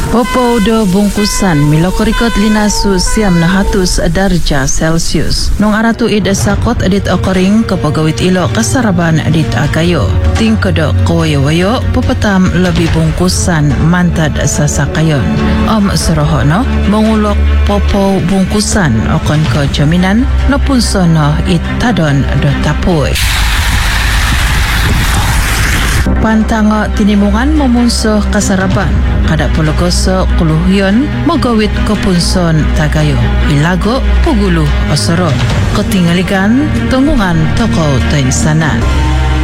Popo do bungkusan milokorikot linasu siam na hatus darja Celsius. Nung aratu id sakot adit okoring kapagawit ilo kasaraban adit agayo. Tingkodok kawayo-wayo pupatam lebih bungkusan mantad sasakayon. Sorohono mengulok popo bungkusan okon ko jaminan no punsono it tadon do tapoy. Pantango tinimungan memunsuh kasaraban kada pulukoso kuluhyon magawit kepunson tagayo ilago puguluh osoro ketinggalikan tunggungan toko tainsanan.